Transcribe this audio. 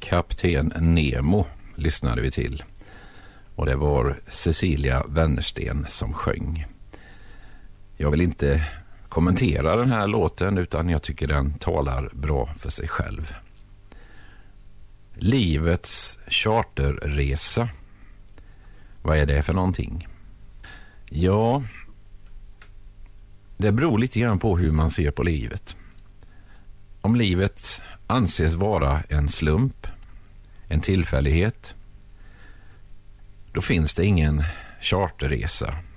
Kapten Nemo lyssnade vi till. Och det var Cecilia Wennersten som sjöng. Jag vill inte kommentera den här låten utan jag tycker den talar bra för sig själv. Livets charterresa. Vad är det för någonting? Ja, det beror lite grann på hur man ser på livet. Om livet anses vara en slump, en tillfällighet, då finns det ingen charterresa.